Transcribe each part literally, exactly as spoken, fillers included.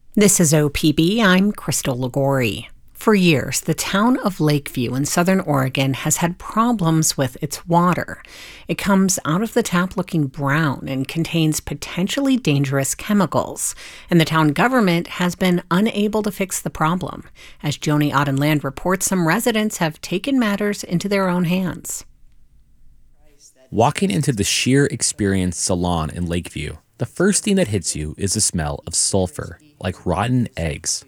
This is O P B. I'm Crystal Ligori. For years, the town of Lakeview in southern Oregon has had problems with its water. It comes out of the tap looking brown and contains potentially dangerous chemicals. And the town government has been unable to fix the problem. As Joni Audenland reports, some residents have taken matters into their own hands. Walking into the Sheer Experience Salon in Lakeview, the first thing that hits you is the smell of sulfur, like rotten eggs.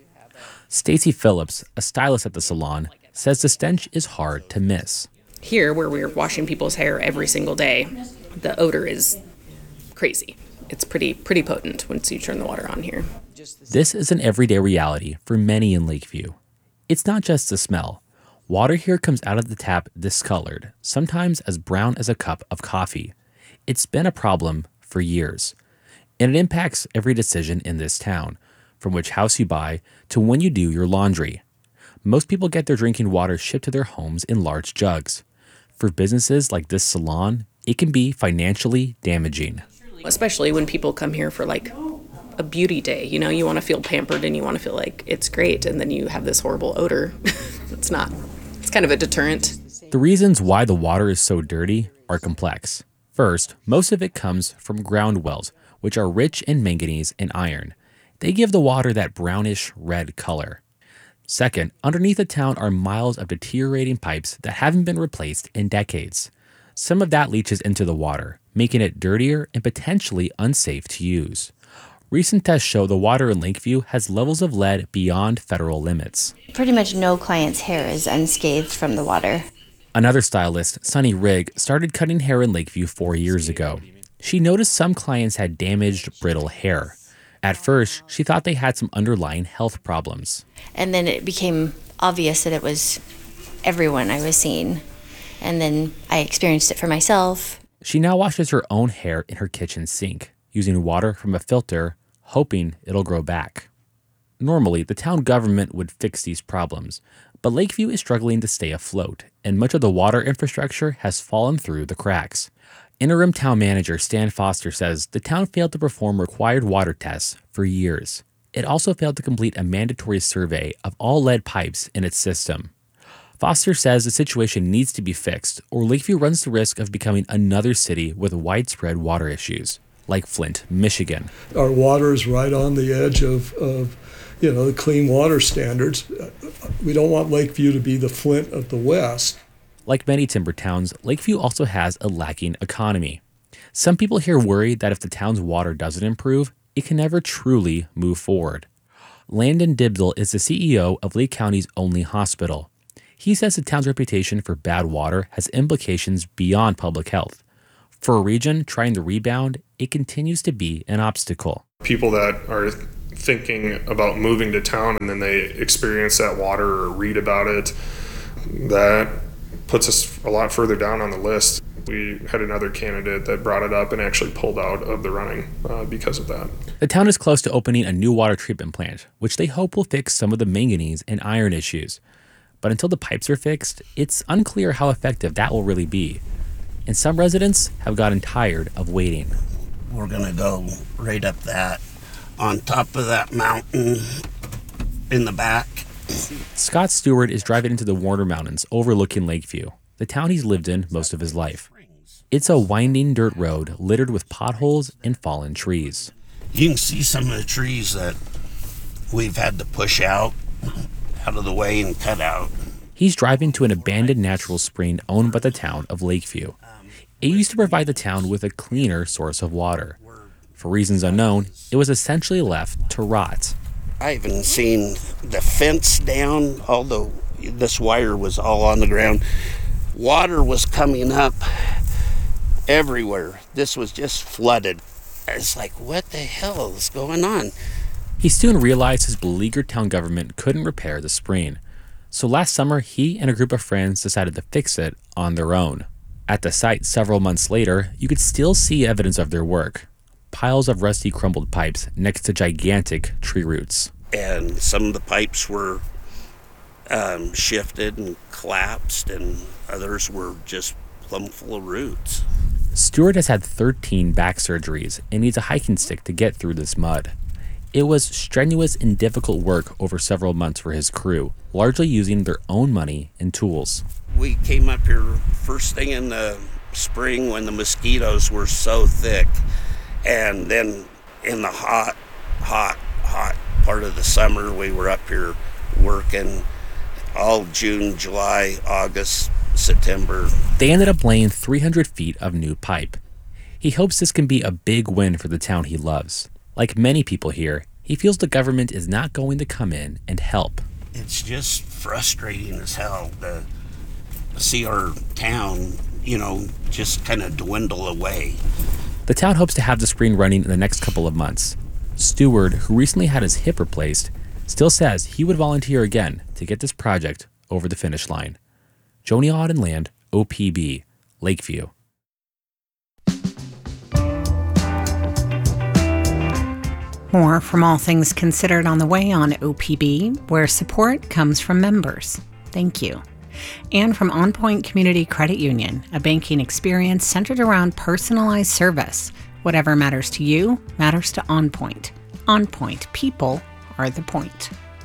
Stacy Phillips, a stylist at the salon, says the stench is hard to miss. Here, where we're washing people's hair every single day, the odor is crazy. It's pretty pretty potent once you turn the water on here. This is an everyday reality for many in Lakeview. It's not just the smell. Water here comes out of the tap discolored, sometimes as brown as a cup of coffee. It's been a problem for years, and it impacts every decision in this town, from which house you buy to when you do your laundry. Most people get their drinking water shipped to their homes in large jugs. For businesses like this salon, it can be financially damaging. Especially when people come here for like a beauty day. You know, you want to feel pampered and you want to feel like it's great, and then you have this horrible odor. It's not. It's kind of a deterrent. The reasons why the water is so dirty are complex. First, most of it comes from ground wells, which are rich in manganese and iron. They give the water that brownish red color. Second, underneath the town are miles of deteriorating pipes that haven't been replaced in decades. Some of that leaches into the water, making it dirtier and potentially unsafe to use. Recent tests show the water in Lakeview has levels of lead beyond federal limits. Pretty much no client's hair is unscathed from the water. Another stylist, Sunny Rigg, started cutting hair in Lakeview four years ago. She noticed some clients had damaged, brittle hair. At first, she thought they had some underlying health problems. And then it became obvious that it was everyone I was seeing. And then I experienced it for myself. She now washes her own hair in her kitchen sink, using water from a filter, hoping it'll grow back. Normally, the town government would fix these problems, but Lakeview is struggling to stay afloat, and much of the water infrastructure has fallen through the cracks. Interim town manager Stan Foster says the town failed to perform required water tests for years. It also failed to complete a mandatory survey of all lead pipes in its system. Foster says the situation needs to be fixed, or Lakeview runs the risk of becoming another city with widespread water issues, like Flint, Michigan. Our water is right on the edge of, of you know, the clean water standards. We don't want Lakeview to be the Flint of the West. Like many timber towns, Lakeview also has a lacking economy. Some people here worry that if the town's water doesn't improve, it can never truly move forward. Landon Dibdell is the C E O of Lake County's only hospital. He says the town's reputation for bad water has implications beyond public health. For a region trying to rebound, it continues to be an obstacle. People that are thinking about moving to town and then they experience that water or read about it, that puts us a lot further down on the list. We had another candidate that brought it up and actually pulled out of the running uh, because of that. The town is close to opening a new water treatment plant, which they hope will fix some of the manganese and iron issues. But until the pipes are fixed, it's unclear how effective that will really be. And some residents have gotten tired of waiting. We're going to go right up that, on top of that mountain in the back. Scott Stewart is driving into the Warner Mountains overlooking Lakeview, the town he's lived in most of his life. It's a winding dirt road littered with potholes and fallen trees. You can see some of the trees that we've had to push out, out of the way and cut out. He's driving to an abandoned natural spring owned by the town of Lakeview. It used to provide the town with a cleaner source of water. For reasons unknown, it was essentially left to rot. I haven't seen the fence down, although this wire was all on the ground. Water was coming up everywhere. This was just flooded. It's like, what the hell is going on? He soon realized his beleaguered town government couldn't repair the spring. So last summer, he and a group of friends decided to fix it on their own. At the site several months later, you could still see evidence of their work. Piles of rusty crumbled pipes next to gigantic tree roots. And some of the pipes were um, shifted and collapsed, and others were just plumb full of roots. Stewart has had thirteen back surgeries and needs a hiking stick to get through this mud. It was strenuous and difficult work over several months for his crew, largely using their own money and tools. We came up here first thing in the spring when the mosquitoes were so thick, and then in the hot, hot, hot part of the summer, we were up here working all June, July, August, September. They ended up laying three hundred feet of new pipe. He hopes this can be a big win for the town he loves. Like many people here, he feels the government is not going to come in and help. It's just frustrating as hell to see our town, you know, just kind of dwindle away. The town hopes to have the screen running in the next couple of months. Stewart, who recently had his hip replaced, still says he would volunteer again to get this project over the finish line. Joni Audenland, O P B, Lakeview. More from All Things Considered on the way on O P B, where support comes from members. Thank you. And from On Point Community Credit Union, a banking experience centered around personalized service. Whatever matters to you matters to On Point. On Point, people are the point.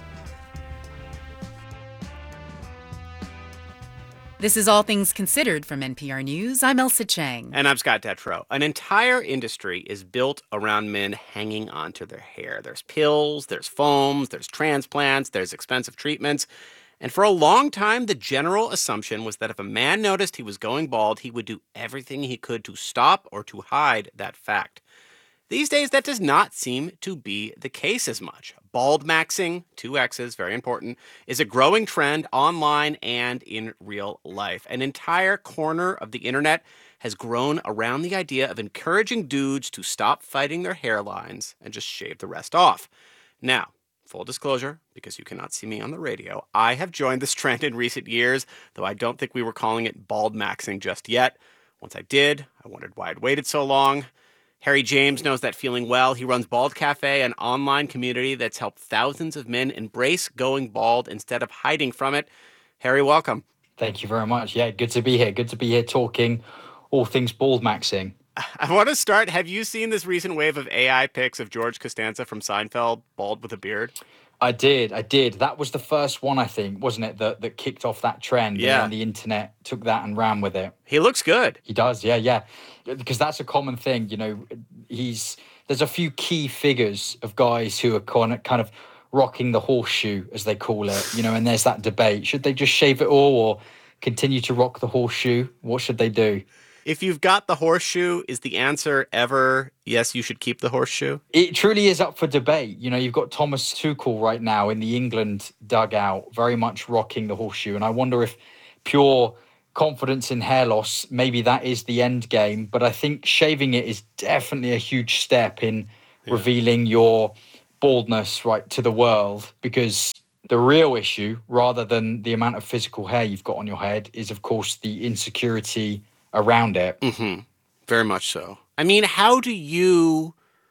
This is All Things Considered from N P R News. I'm Elsa Chang. And I'm Scott Detrow. An entire industry is built around men hanging onto their hair. There's pills, there's foams, there's transplants, there's expensive treatments. And for a long time, the general assumption was that if a man noticed he was going bald, he would do everything he could to stop or to hide that fact. These days, that does not seem to be the case as much. Bald maxing, two X's, very important, is a growing trend online and in real life. An entire corner of the internet has grown around the idea of encouraging dudes to stop fighting their hairlines and just shave the rest off. Now, full disclosure, because you cannot see me on the radio, I have joined this trend in recent years, though I don't think we were calling it bald maxing just yet. Once I did, I wondered why I'd waited so long. Harry James knows that feeling well. He runs Bald Cafe, an online community that's helped thousands of men embrace going bald instead of hiding from it. Harry, welcome. Thank you very much. Yeah, good to be here. Good to be here talking all things bald maxing. I want to start. Have you seen this recent wave of A I pics of George Costanza from Seinfeld, bald with a beard? I did. I did. That was the first one, I think, wasn't it, that, that kicked off that trend? Yeah. And the internet took that and ran with it. He looks good. He does, yeah, yeah. Because that's a common thing, you know. He's there's a few key figures of guys who are kind of, kind of rocking the horseshoe, as they call it, you know, and there's that debate. Should they just shave it all or continue to rock the horseshoe? What should they do? If you've got the horseshoe, is the answer ever, yes, you should keep the horseshoe? It truly is up for debate. You know, you've got Thomas Tuchel right now in the England dugout, very much rocking the horseshoe. And I wonder if pure confidence in hair loss, maybe that is the end game. But I think shaving it is definitely a huge step in yeah. revealing your baldness, right, to the world. Because the real issue, rather than the amount of physical hair you've got on your head, is, of course, the insecurity around it. Mm-hmm. Very much so. I mean, how do you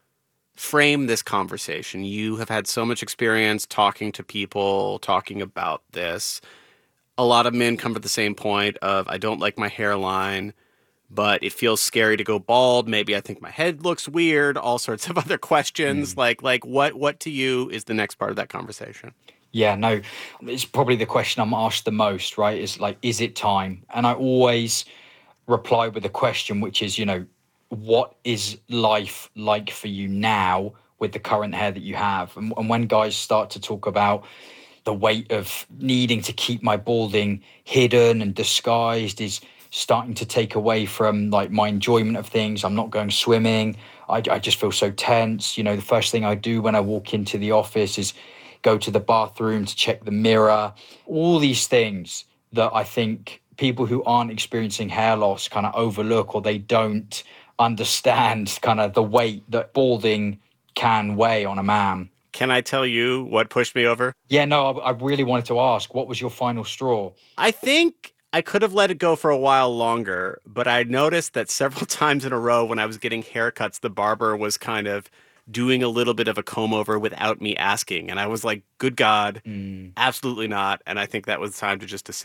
frame this conversation? You have had so much experience talking to people, talking about this. A lot of men come to the same point of, I don't like my hairline, but it feels scary to go bald. Maybe I think my head looks weird, all sorts of other questions. Mm. Like, like what, what to you is the next part of that conversation? Yeah, no, it's probably the question I'm asked the most, right? Is like, is it time? And I always reply with a question, which is, you know, what is life like for you now with the current hair that you have? And, and when guys start to talk about the weight of needing to keep my balding hidden and disguised is starting to take away from like my enjoyment of things. I'm not going swimming. I, I just feel so tense. You know, the first thing I do when I walk into the office is go to the bathroom to check the mirror. All these things that I think people who aren't experiencing hair loss kind of overlook, or they don't understand kind of the weight that balding can weigh on a man. Can I tell you what pushed me over? Yeah, no, I, I really wanted to ask, what was your final straw? I think I could have let it go for a while longer, but I noticed that several times in a row when I was getting haircuts, the barber was kind of doing a little bit of a comb over without me asking. And I was like, good God, mm. absolutely not. And I think that was time to just to see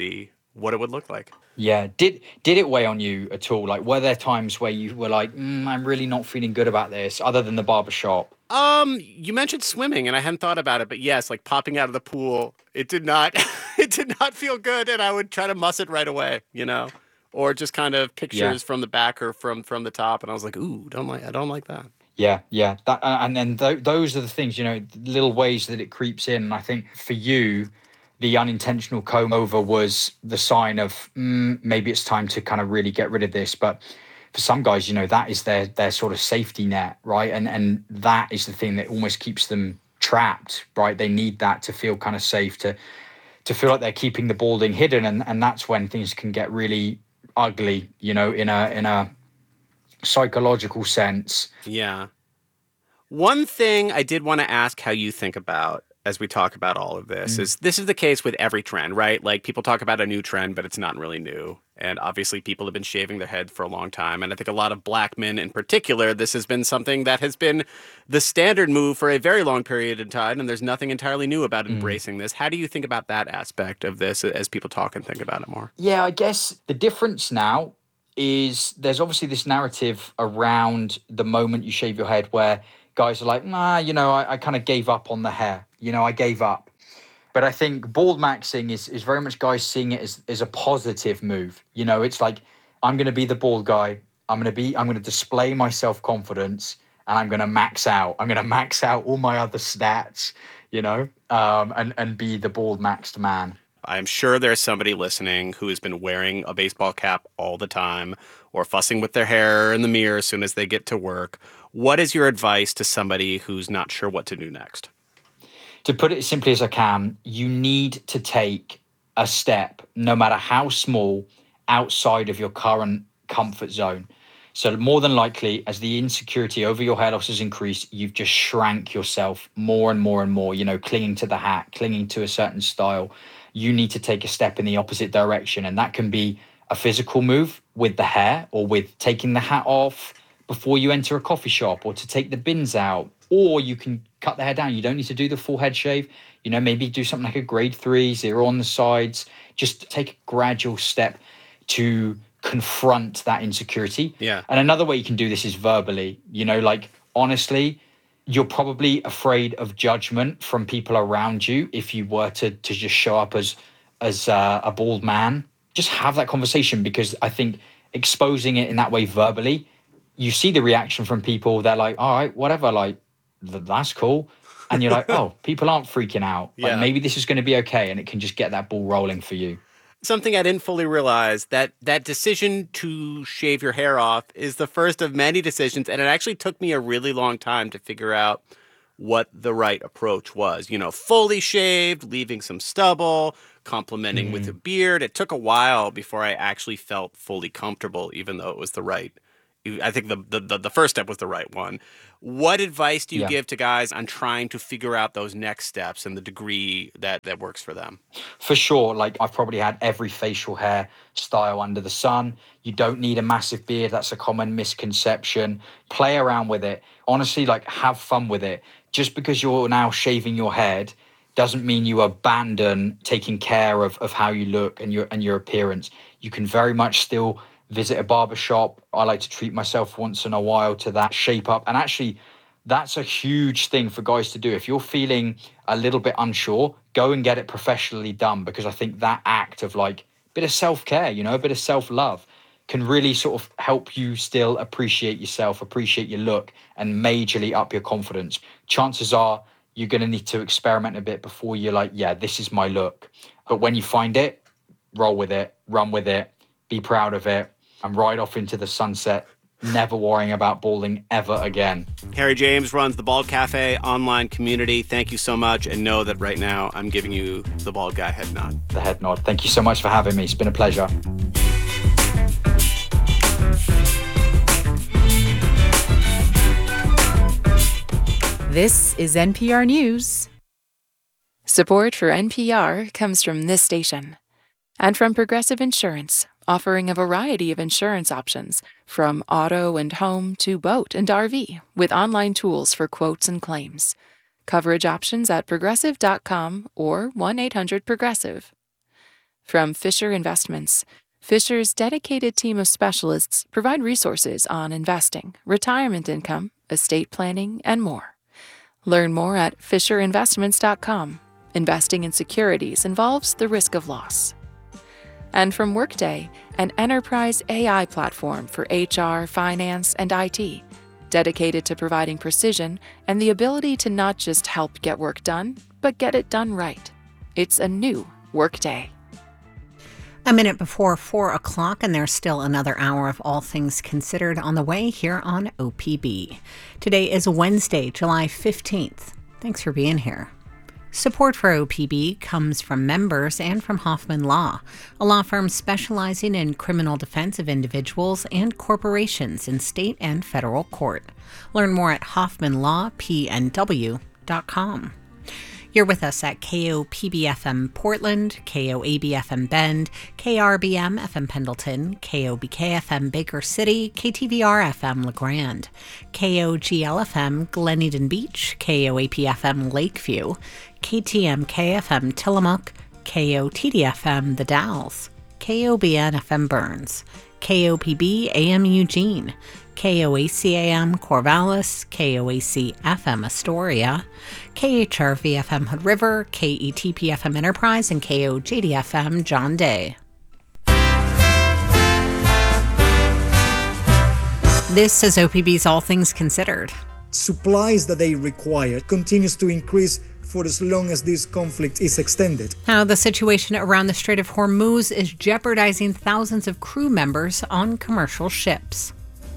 what it would look like. Yeah. Did did it weigh on you at all? Like, were there times where you were like, mm, I'm really not feeling good about this, other than the barbershop? Um, you mentioned swimming, and I hadn't thought about it, but yes, like popping out of the pool, it did not, it did not feel good, and I would try to muss it right away, you know, or just kind of pictures Yeah. from the back or from from the top, and I was like, ooh, don't like, I don't like that. Yeah, yeah. That, uh, and then th- those are the things, you know, little ways that it creeps in. And I think for you, the unintentional comb over was the sign of mm, maybe it's time to kind of really get rid of this. But for some guys, you know, that is their their sort of safety net, right? And and that is the thing that almost keeps them trapped, right? They need that to feel kind of safe, to to feel like they're keeping the balding hidden, and and that's when things can get really ugly, you know, in a in a psychological sense. Yeah. One thing I did want to ask how you think about as we talk about all of this Mm. is this is the case with every trend, right? Like people talk about a new trend, but it's not really new. And obviously people have been shaving their head for a long time. And I think a lot of black men in particular, this has been something that has been the standard move for a very long period of time. And there's nothing entirely new about Mm. embracing this. How do you think about that aspect of this as people talk and think about it more? Yeah, I guess the difference now is there's obviously this narrative around the moment you shave your head where guys are like, nah, you know, I, I kind of gave up on the hair. You know, I gave up. But I think bald maxing is, is very much guys seeing it as, as a positive move. You know, it's like, I'm going to be the bald guy. I'm going to be, I'm going to display my self-confidence and I'm going to max out. I'm going to max out all my other stats, you know, um, and, and be the bald maxed man. I'm sure there's somebody listening who has been wearing a baseball cap all the time or fussing with their hair in the mirror as soon as they get to work. What is your advice to somebody who's not sure what to do next? To put it as simply as I can, you need to take a step, no matter how small, outside of your current comfort zone. So more than likely, as the insecurity over your hair loss has increased, you've just shrank yourself more and more and more, you know, clinging to the hat, clinging to a certain style. You need to take a step in the opposite direction. And that can be a physical move with the hair, or with taking the hat off before you enter a coffee shop, or to take the bins out, or you can cut the hair down. You don't need to do the full head shave. You know, maybe do something like a grade three, zero on the sides. Just take a gradual step to confront that insecurity. Yeah. And another way you can do this is verbally. You know, like, honestly, you're probably afraid of judgment from people around you if you were to to just show up as as uh, a bald man. Just have that conversation, because I think exposing it in that way verbally, you see the reaction from people. They're like, all right, whatever, like, th- that's cool. And you're like, oh, people aren't freaking out. Like, Yeah. maybe this is going to be okay, and it can just get that ball rolling for you. Something I didn't fully realize, that that decision to shave your hair off is the first of many decisions, and it actually took me a really long time to figure out what the right approach was. You know, fully shaved, leaving some stubble, complementing Mm-hmm. with a beard. It took a while before I actually felt fully comfortable, even though it was the right. I think the the, the first step was the right one. What advice do you Yeah. give to guys on trying to figure out those next steps and the degree that, that works for them? For sure. Like, I've probably had every facial hair style under the sun. You don't need a massive beard. That's a common misconception. Play around with it. Honestly, like, have fun with it. Just because you're now shaving your head doesn't mean you abandon taking care of, of how you look and your and your appearance. You can very much still visit a barbershop. I like to treat myself once in a while to that shape up. And actually, that's a huge thing for guys to do. If you're feeling a little bit unsure, go and get it professionally done, because I think that act of, like, a bit of self-care, you know, a bit of self-love can really sort of help you still appreciate yourself, appreciate your look, and majorly up your confidence. Chances are you're going to need to experiment a bit before you're like, yeah, this is my look. But when you find it, roll with it, run with it, be proud of it, and ride off into the sunset, never worrying about balding ever again. Harry James runs the Bald Cafe online community. Thank you so much, and know that right now I'm giving you the bald guy head nod. The head nod. Thank you so much for having me. It's been a pleasure. This is N P R News. Support for N P R comes from this station and from Progressive Insurance, offering a variety of insurance options from auto and home to boat and R V, with online tools for quotes and claims. Coverage options at progressive dot com or one eight hundred progressive. From Fisher Investments, Fisher's dedicated team of specialists provide resources on investing, retirement income, estate planning, and more. Learn more at fisher investments dot com. Investing in securities involves the risk of loss. And from Workday, an enterprise A I platform for H R, finance, and I T, dedicated to providing precision and the ability to not just help get work done, but get it done right. It's a new Workday. A minute before four o'clock, and there's still another hour of All Things Considered on the way here on O P B. Today is Wednesday, July fifteenth. Thanks for being here. Support for O P B comes from members and from Hoffman Law, a law firm specializing in criminal defense of individuals and corporations in state and federal court. Learn more at hoffman law p n w dot com. You're with us at K O P B F M Portland, K O A B F M Bend, K R B M F M Pendleton, K O B K F M Baker City, K T V R F M LeGrand, K O G L F M Glen Eden Beach, K O A P F M Lakeview, K T M K F M Tillamook, K O T D F M The Dalles, K O B N F M Burns, K O P B A M Eugene, K O A C A M Corvallis, K O A C F M Astoria, K H R V F M Hood River, K E T P F M Enterprise, and K O J D F M John Day. This is O P B's All Things Considered. Supplies that they require continues to increase for as long as this conflict is extended. How the situation around the Strait of Hormuz is jeopardizing thousands of crew members on commercial ships.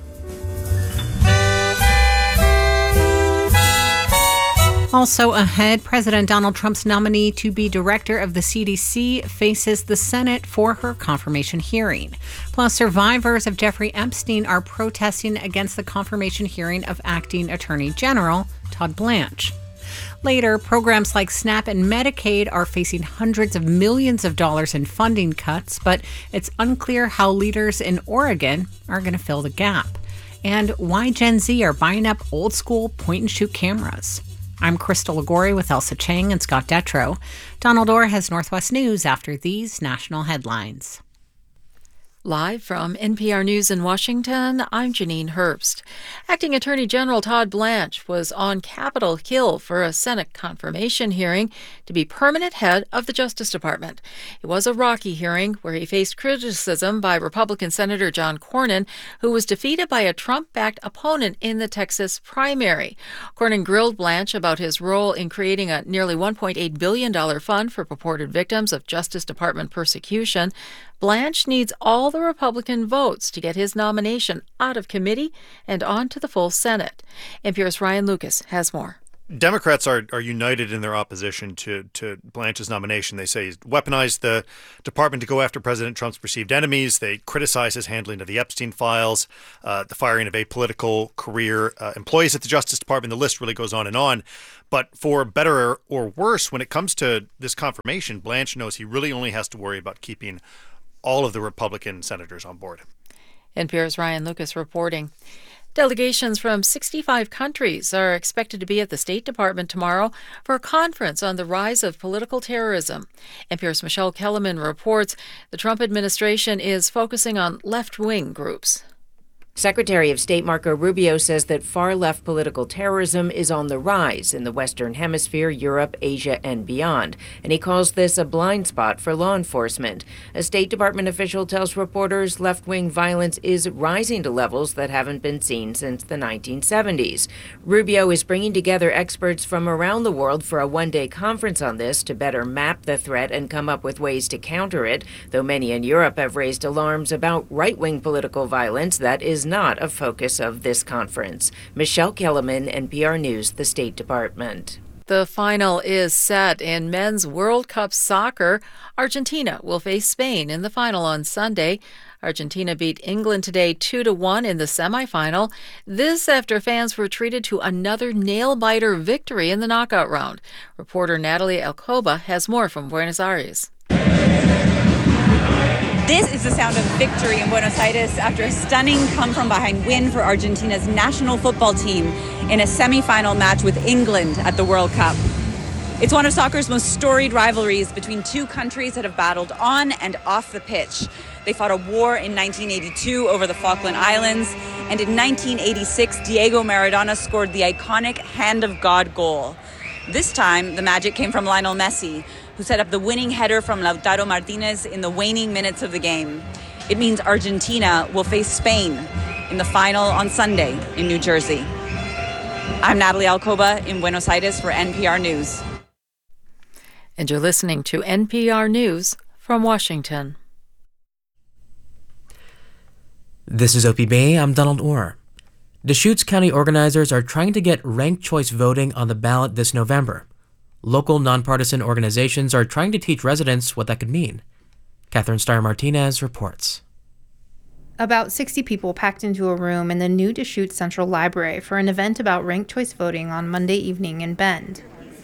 Also ahead, President Donald Trump's nominee to be director of the C D C faces the Senate for her confirmation hearing. Plus, survivors of Jeffrey Epstein are protesting against the confirmation hearing of acting Attorney General Todd Blanche. Later, programs like SNAP and Medicaid are facing hundreds of millions of dollars in funding cuts, but it's unclear how leaders in Oregon are going to fill the gap, and why Gen Z are buying up old-school point-and-shoot cameras. I'm Crystal Liguori with Elsa Chang and Scott Detrow. Donald Orr has Northwest News after these national headlines. Live from N P R News in Washington, I'm Janine Herbst. Acting Attorney General Todd Blanche was on Capitol Hill for a Senate confirmation hearing to be permanent head of the Justice Department. It was a rocky hearing where he faced criticism by Republican Senator John Cornyn, who was defeated by a Trump-backed opponent in the Texas primary. Cornyn grilled Blanche about his role in creating a nearly one point eight billion dollars fund for purported victims of Justice Department persecution. Blanche needs all the Republican votes to get his nomination out of committee and on to the full Senate. N P R's Ryan Lucas has more. Democrats are, are united in their opposition to, to Blanche's nomination. They say he's weaponized the department to go after President Trump's perceived enemies. They criticize his handling of the Epstein files, uh, the firing of apolitical career uh, employees at the Justice Department. The list really goes on and on. But for better or worse, when it comes to this confirmation, Blanche knows he really only has to worry about keeping all of the Republican senators on board. N P R's Ryan Lucas reporting. Delegations from sixty-five countries are expected to be at the State Department tomorrow for a conference on the rise of political terrorism. N P R's Michelle Kellerman reports the Trump administration is focusing on left-wing groups. Secretary of State Marco Rubio says that far-left political terrorism is on the rise in the Western Hemisphere, Europe, Asia, and beyond, and he calls this a blind spot for law enforcement. A State Department official tells reporters left-wing violence is rising to levels that haven't been seen since the nineteen seventies. Rubio is bringing together experts from around the world for a one-day conference on this to better map the threat and come up with ways to counter it, though many in Europe have raised alarms about right-wing political violence that is not a focus of this conference. Michelle Kellerman, N P R News, the State Department. The final is set in men's World Cup soccer. Argentina will face Spain in the final on Sunday. Argentina beat England today two to one in the semifinal. This after fans were treated to another nail-biter victory in the knockout round. Reporter Natalie Alcoba has more from Buenos Aires. This is the sound of victory in Buenos Aires after a stunning come-from-behind win for Argentina's national football team in a semifinal match with England at the World Cup. It's one of soccer's most storied rivalries between two countries that have battled on and off the pitch. They fought a war in nineteen eighty-two over the Falkland Islands, and in nineteen eighty-six, Diego Maradona scored the iconic Hand of God goal. This time, the magic came from Lionel Messi, who set up the winning header from Lautaro Martinez in the waning minutes of the game. It means Argentina will face Spain in the final on Sunday in New Jersey. I'm Natalie Alcoba in Buenos Aires for N P R News. And you're listening to N P R News from Washington. This is O P B. I'm Donald Orr. Deschutes County organizers are trying to get ranked choice voting on the ballot this November. Local nonpartisan organizations are trying to teach residents what that could mean. Catherine Steyer-Martinez reports. About sixty people packed into a room in the new Deschutes Central Library for an event about ranked choice voting on Monday evening in Bend.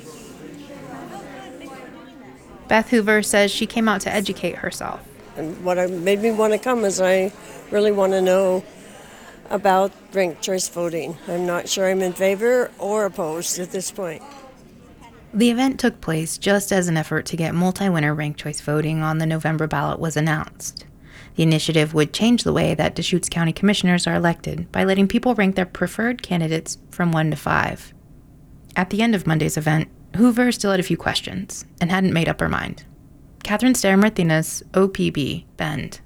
Beth Hoover says she came out to educate herself. And what made me want to come is I really want to know about ranked choice voting. I'm not sure I'm in favor or opposed at this point. The event took place just as an effort to get multi-winner ranked choice voting on the November ballot was announced. The initiative would change the way that Deschutes County commissioners are elected by letting people rank their preferred candidates from one to five. At the end of Monday's event, Hoover still had a few questions and hadn't made up her mind. Catherine Steyer-Martinez, O P B, Bend.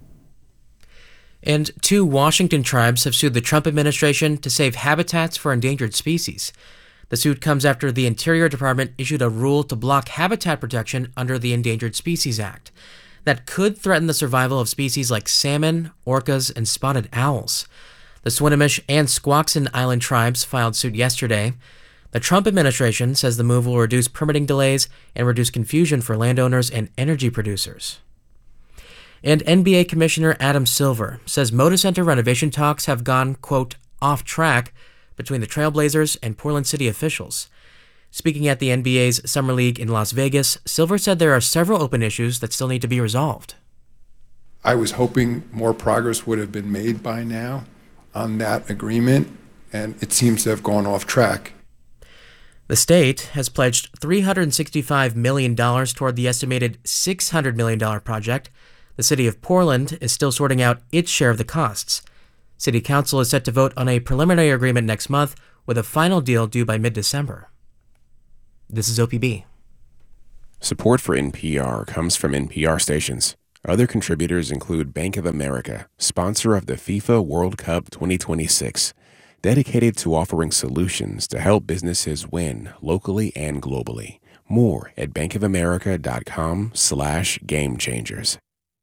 And two Washington tribes have sued the Trump administration to save habitats for endangered species. The suit comes after the Interior Department issued a rule to block habitat protection under the Endangered Species Act that could threaten the survival of species like salmon, orcas, and spotted owls. The Swinomish and Squaxin Island tribes filed suit yesterday. The Trump administration says the move will reduce permitting delays and reduce confusion for landowners and energy producers. And N B A Commissioner Adam Silver says Moda Center renovation talks have gone, quote, off track between the Trailblazers and Portland City officials. Speaking at the N B A's Summer League in Las Vegas, Silver said there are several open issues that still need to be resolved. I was hoping more progress would have been made by now on that agreement, and it seems to have gone off track. The state has pledged three hundred sixty-five million dollars toward the estimated six hundred million dollars project. The city of Portland is still sorting out its share of the costs. City Council is set to vote on a preliminary agreement next month, with a final deal due by mid-December. This is O P B. Support for N P R comes from N P R stations. Other contributors include Bank of America, sponsor of the FIFA World Cup twenty twenty-six, dedicated to offering solutions to help businesses win locally and globally. More at bankofamerica.com slash game changers.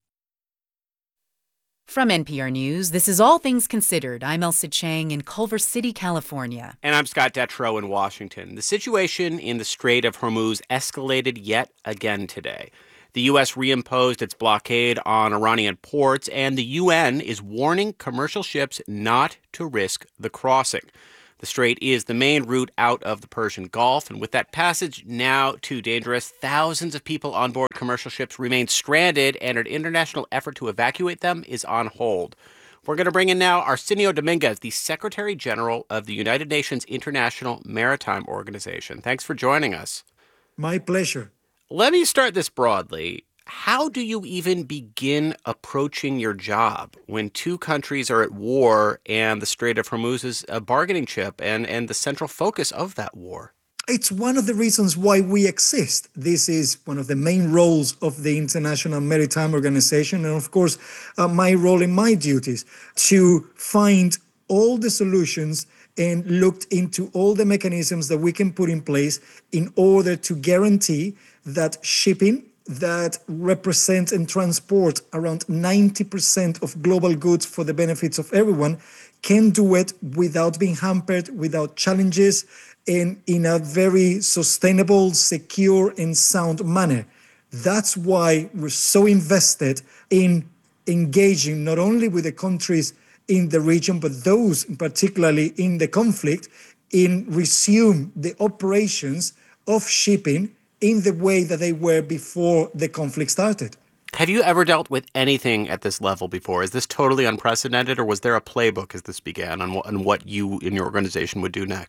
From N P R News, this is All Things Considered. I'm Elsa Chang in Culver City, California. And I'm Scott Detrow in Washington. The situation in the Strait of Hormuz escalated yet again today. The U S reimposed its blockade on Iranian ports, and the U N is warning commercial ships not to risk the crossing. The strait is the main route out of the Persian Gulf, and with that passage now too dangerous, thousands of people on board commercial ships remain stranded, and an international effort to evacuate them is on hold. We're going to bring in now Arsenio Dominguez, the Secretary General of the United Nations International Maritime Organization. Thanks for joining us. My pleasure. Let me start this broadly. How do you even begin approaching your job when two countries are at war and the Strait of Hormuz is a bargaining chip and, and the central focus of that war? It's one of the reasons why we exist. This is one of the main roles of the International Maritime Organization. And of course, uh, my role and my duties to find all the solutions and looked into all the mechanisms that we can put in place in order to guarantee that shipping that represent and transport around ninety percent of global goods for the benefits of everyone can do it without being hampered, without challenges, and in a very sustainable, secure, and sound manner. That's why we're so invested in engaging not only with the countries in the region, but those particularly in the conflict, in resume the operations of shipping in the way that they were before the conflict started. Have you ever dealt with anything at this level before? Is this totally unprecedented, or was there a playbook as this began on what, on what you and your organization would do next?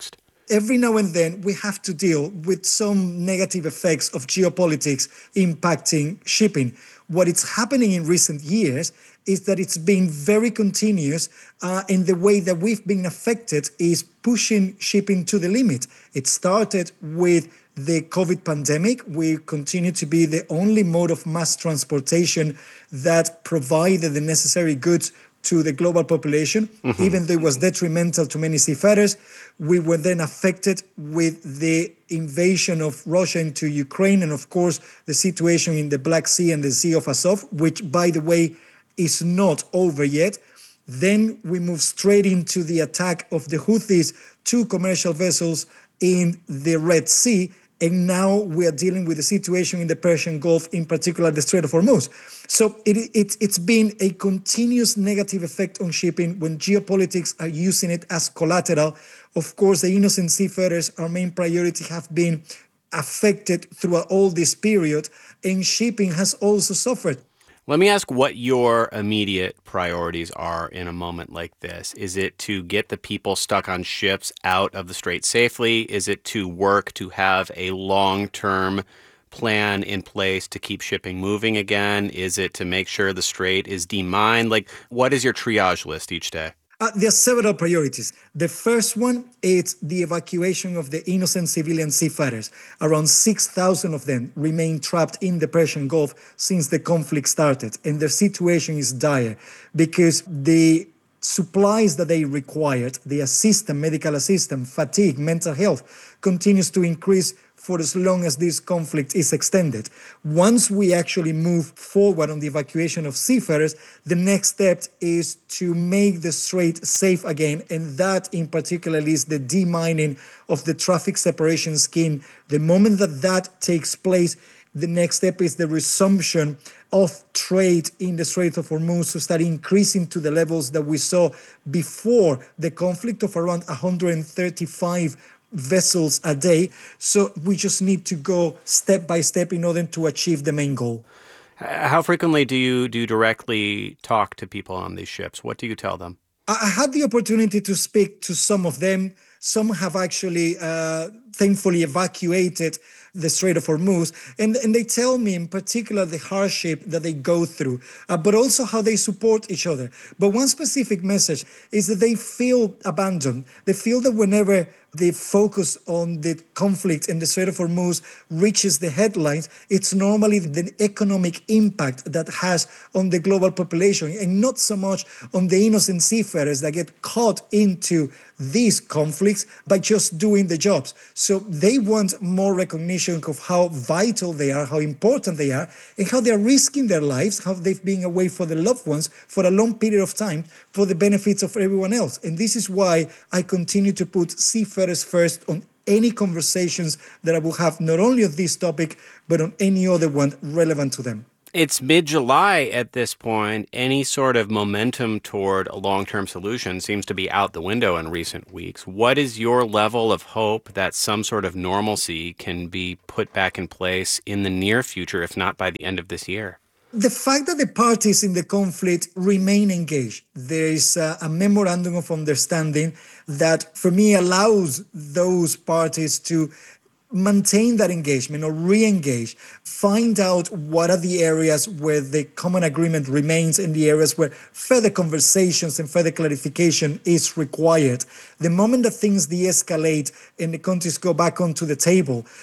every now and then we have to deal with some negative effects of geopolitics impacting shipping. What is happening in recent years is that it's been very continuous, uh, and the way that we've been affected is pushing shipping to the limit. It started with the COVID pandemic. We continue to be the only mode of mass transportation that provided the necessary goods to the global population, mm-hmm. even though it was detrimental to many seafarers. We were then affected with the invasion of Russia into Ukraine, and of course, the situation in the Black Sea and the Sea of Azov, which, by the way, is not over yet. Then we move straight into the attack of the Houthis to commercial vessels in the Red Sea. And now we are dealing with the situation in the Persian Gulf, in particular the Strait of Hormuz. So it, it, it's been a continuous negative effect on shipping when geopolitics are using it as collateral. Of course, the innocent seafarers, our main priority, have been affected throughout all this period, and shipping has also suffered. Let me ask what your immediate priorities are in a moment like this. Is it to get the people stuck on ships out of the strait safely? Is it to work to have a long-term plan in place to keep shipping moving again? Is it to make sure the strait is demined? Like, what is your triage list each day? Uh, there are several priorities. The first one is the evacuation of the innocent civilian seafarers. Around six thousand of them remain trapped in the Persian Gulf since the conflict started. And their situation is dire because the supplies that they required, the assistance, medical assistance, fatigue, mental health, continues to increase for as long as this conflict is extended. Once we actually move forward on the evacuation of seafarers, the next step is to make the strait safe again, and that in particular is the demining of the traffic separation scheme. The moment that that takes place, the next step is the resumption of trade in the Strait of Hormuz to start increasing to the levels that we saw before the conflict of around one hundred thirty-five vessels a day. So we just need to go step by step in order to achieve the main goal. How frequently do you do you directly talk to people on these ships? What do you tell them? I had the opportunity to speak to some of them. Some have actually uh, thankfully evacuated the Strait of Hormuz, and, and they tell me in particular the hardship that they go through, uh, but also how they support each other. But one specific message is that they feel abandoned. They feel that whenever the focus on the conflict in the Strait of Hormuz reaches the headlines, it's normally the economic impact that has on the global population, and not so much on the innocent seafarers that get caught into these conflicts by just doing the jobs. So they want more recognition of how vital they are, how important they are, and how they're risking their lives, how they've been away for their loved ones for a long period of time for the benefits of everyone else. And this is why I continue to put seafarers first on any conversations that I will have, not only on this topic, but on any other one relevant to them. It's mid-July at this point. Any sort of momentum toward a long-term solution seems to be out the window in recent weeks. What is your level of hope that some sort of normalcy can be put back in place in the near future, if not by the end of this year? The fact that the parties in the conflict remain engaged, there is a, a memorandum of understanding that, for me, allows those parties to maintain that engagement or re-engage, find out what are the areas where the common agreement remains and the areas where further conversations and further clarification is required. The moment that things de-escalate and the countries go back onto the table,